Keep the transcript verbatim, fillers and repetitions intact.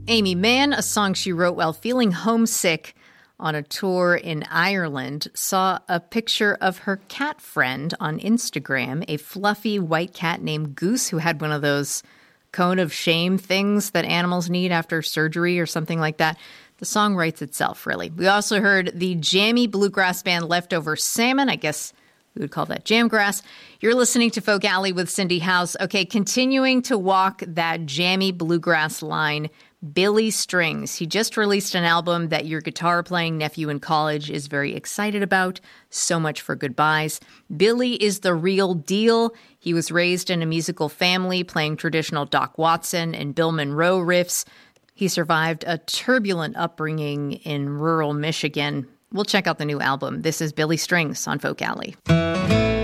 Amy Mann, a song she wrote while feeling homesick on a tour in Ireland, saw a picture of her cat friend on Instagram, a fluffy white cat named Goose who had one of those cone of shame things that animals need after surgery or something like that. The song writes itself, really. We also heard the jammy bluegrass band Leftover Salmon. I guess we would call that jamgrass. You're listening to Folk Alley with Cindy House. Okay, continuing to walk that jammy bluegrass line, Billy Strings. He just released an album that your guitar-playing nephew in college is very excited about. So Much for Goodbyes. Billy is the real deal. He was raised in a musical family playing traditional Doc Watson and Bill Monroe riffs. He survived a turbulent upbringing in rural Michigan. We'll check out the new album. This is Billy Strings on Folk Alley.